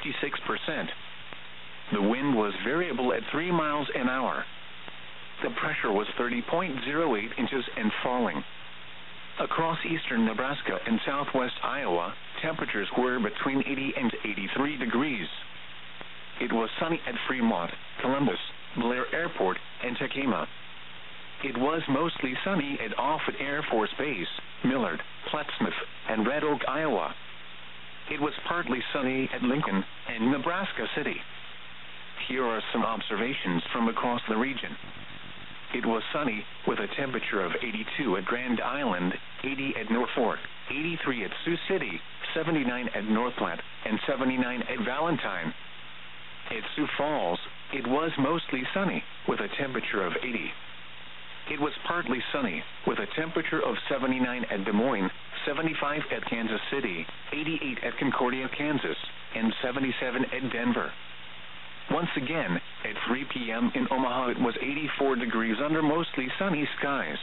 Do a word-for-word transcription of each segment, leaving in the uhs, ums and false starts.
fifty-six percent. The wind was variable at three miles an hour. The pressure was thirty point zero eight inches and falling. Across eastern Nebraska and southwest Iowa, temperatures were between eighty and eighty-three degrees. It was sunny at Fremont, Columbus, Blair Airport, and Tacoma. It was mostly sunny at Offutt Air Force Base, Millard, Plattsmouth, and Red Oak, Iowa. It was partly sunny at Lincoln and Nebraska City. Here are some observations from across the region. It was sunny, with a temperature of eighty-two at Grand Island, eighty at Norfolk, eighty-three at Sioux City, seventy-nine at North Platte, and seventy-nine at Valentine. At Sioux Falls, it was mostly sunny, with a temperature of eighty. It was partly sunny, with a temperature of seventy-nine at Des Moines, seventy-five at Kansas City, eighty-eight at Concordia, Kansas, and seventy-seven at Denver. Once again, at three p m in Omaha it was eighty-four degrees under mostly sunny skies.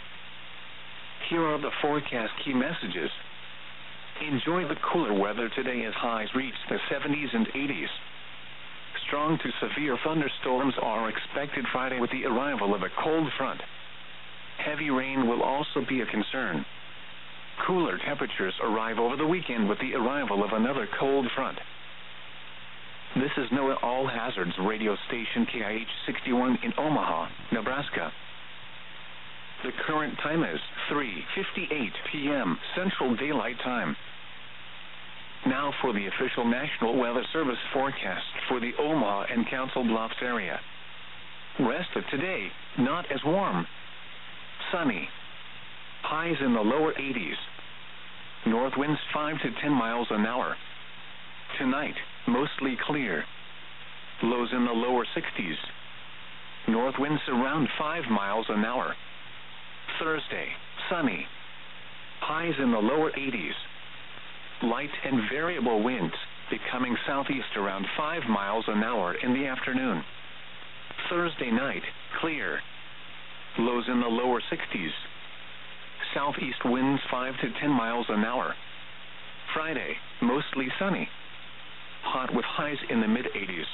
Here are the forecast key messages. Enjoy the cooler weather today as highs reach the seventies and eighties. Strong to severe thunderstorms are expected Friday with the arrival of a cold front. Heavy rain will also be a concern. Cooler temperatures arrive over the weekend with the arrival of another cold front. This is NOAA All Hazards radio station K I H sixty-one in Omaha, Nebraska. The current time is three fifty-eight p m Central Daylight Time. Now for the official National Weather Service forecast for the Omaha and Council Bluffs area. Rest of today, not as warm. Sunny. Highs in the lower eighties. North winds five to ten miles an hour. Tonight, mostly clear. Lows in the lower sixties. North winds around five miles an hour. Thursday, sunny. Highs in the lower eighties. Light and variable winds, becoming southeast around five miles an hour in the afternoon. Thursday night, clear. Lows in the lower sixties. Southeast winds five to ten miles an hour. Friday, mostly sunny. Hot with highs in the mid-eighties.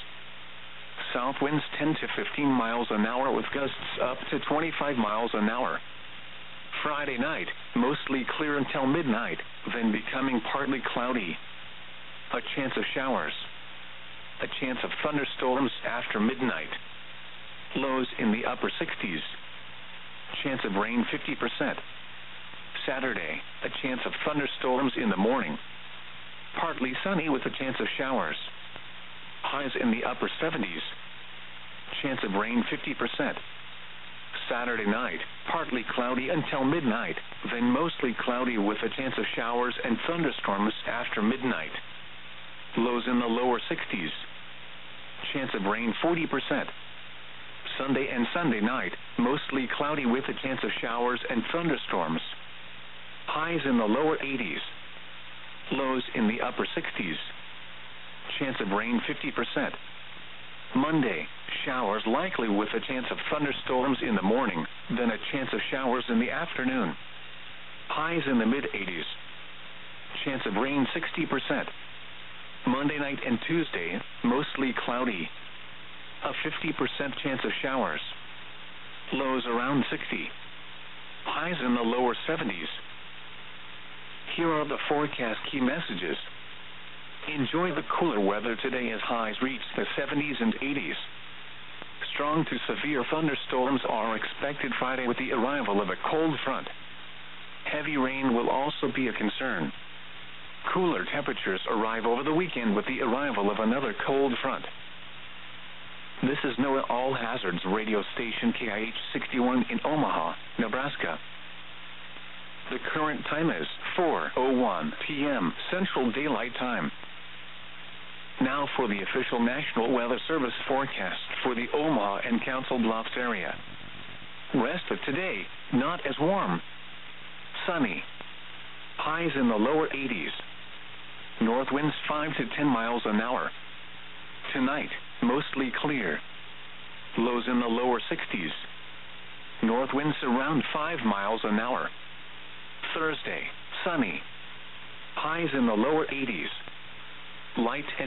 South winds ten to fifteen miles an hour with gusts up to twenty-five miles an hour. Friday night, mostly clear until midnight, then becoming partly cloudy. A chance of showers. A chance of thunderstorms after midnight. Lows in the upper sixties. Chance of rain fifty percent. Saturday, a chance of thunderstorms in the morning. Partly sunny with a chance of showers. Highs in the upper seventies. Chance of rain fifty percent. Saturday night, partly cloudy until midnight, then mostly cloudy with a chance of showers and thunderstorms after midnight. Lows in the lower sixties. Chance of rain forty percent. Sunday and Sunday night, mostly cloudy with a chance of showers and thunderstorms. Highs in the lower eighties. Lows in the upper sixties. Chance of rain fifty percent. Monday, showers likely with a chance of thunderstorms in the morning, then a chance of showers in the afternoon. Highs in the mid-eighties. Chance of rain sixty percent. Monday night and Tuesday, mostly cloudy. A fifty percent chance of showers. Lows around sixty. Highs in the lower seventies. Here are the forecast key messages. Enjoy the cooler weather today as highs reach the seventies and eighties. Strong to severe thunderstorms are expected Friday with the arrival of a cold front. Heavy rain will also be a concern. Cooler temperatures arrive over the weekend with the arrival of another cold front. This is NOAA All Hazards radio station K I H sixty-one in Omaha, Nebraska. The current time is four oh one p m Central Daylight Time. Now for the official National Weather Service forecast for the Omaha and Council Bluffs area. Rest of today, not as warm. Sunny. Highs in the lower eighties. North winds five to ten miles an hour. Tonight, mostly clear. Lows in the lower sixties. North winds around five miles an hour. Thursday, sunny. Highs in the lower eighties. Light and